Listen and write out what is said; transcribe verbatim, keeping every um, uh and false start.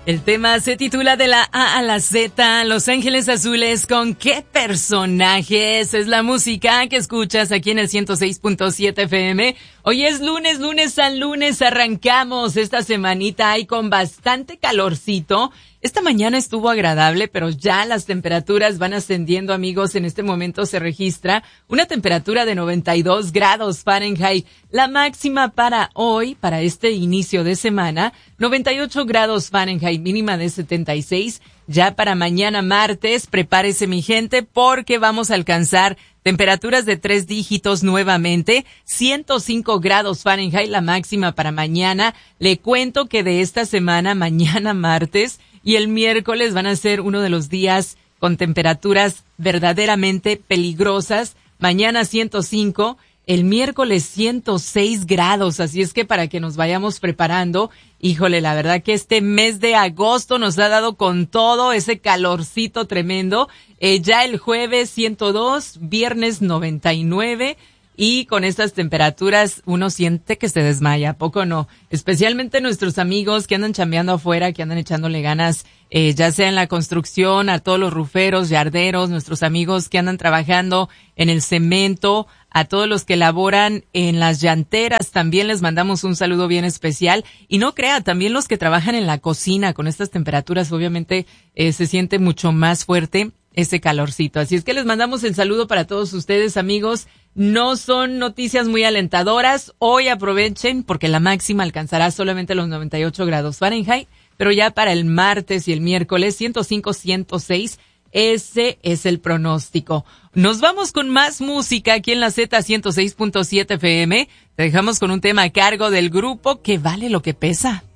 El tema se titula De la A a la Z, Los Ángeles Azules, ¿con qué personajes? Es la música que escuchas aquí en el ciento seis punto siete F M. Hoy es lunes, lunes al lunes, arrancamos esta semanita ahí con bastante calorcito. Esta mañana estuvo agradable, pero ya las temperaturas van ascendiendo, amigos. En este momento se registra una temperatura de noventa y dos grados Fahrenheit. La máxima para hoy, para este inicio de semana, noventa y ocho grados Fahrenheit, mínima de setenta y seis. Ya para mañana martes, prepárese mi gente, porque vamos a alcanzar temperaturas de tres dígitos nuevamente, ciento cinco grados Fahrenheit, la máxima para mañana. Le cuento que de esta semana, mañana martes y el miércoles van a ser uno de los días con temperaturas verdaderamente peligrosas. Mañana ciento cinco, el miércoles ciento seis grados, así es que para que nos vayamos preparando. Híjole, la verdad que este mes de agosto nos ha dado con todo ese calorcito tremendo. Eh, ya el jueves ciento dos, viernes noventa y nueve. Y con estas temperaturas uno siente que se desmaya, ¿a poco no? Especialmente nuestros amigos que andan chambeando afuera, que andan echándole ganas, eh, ya sea en la construcción, a todos los ruferos, yarderos, nuestros amigos que andan trabajando en el cemento, a todos los que laboran en las llanteras, también les mandamos un saludo bien especial. Y no crea, también los que trabajan en la cocina, con estas temperaturas obviamente eh, se siente mucho más fuerte ese calorcito. Así es que les mandamos el saludo para todos ustedes, amigos. No son noticias muy alentadoras. Hoy aprovechen porque la máxima alcanzará solamente los noventa y ocho grados Fahrenheit, pero ya para el martes y el miércoles ciento cinco, ciento seis, ese es el pronóstico. Nos vamos con más música aquí en la Z ciento seis punto siete F M. Te dejamos con un tema a cargo del grupo Que Vale Lo Que Pesa.